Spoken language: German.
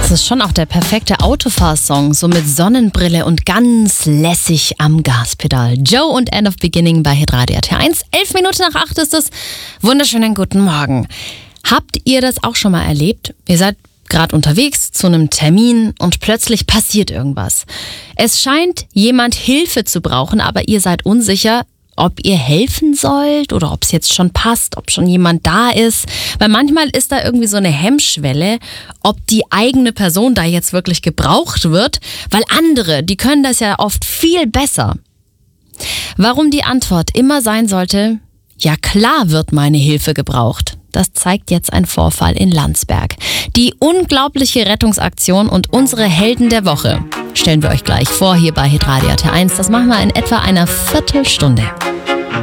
Das ist schon auch der perfekte Autofahrsong, so mit Sonnenbrille und ganz lässig am Gaspedal. Joe und End of Beginning bei Hitradio T1. 11 Minuten nach 8 ist es. Wunderschönen guten Morgen. Habt ihr das auch schon mal erlebt? Ihr seid gerade unterwegs zu einem Termin und plötzlich passiert irgendwas. Es scheint jemand Hilfe zu brauchen, aber ihr seid unsicher, ob ihr helfen sollt oder ob es jetzt schon passt, ob schon jemand da ist. Weil manchmal ist da irgendwie so eine Hemmschwelle, ob die eigene Person da jetzt wirklich gebraucht wird, weil andere, die können das ja oft viel besser. Warum die Antwort immer sein sollte, ja klar wird meine Hilfe gebraucht. Das zeigt jetzt ein Vorfall in Landsberg. Die unglaubliche Rettungsaktion und unsere Helden der Woche stellen wir euch gleich vor hier bei Hitradio T1. Das machen wir in etwa einer Viertelstunde.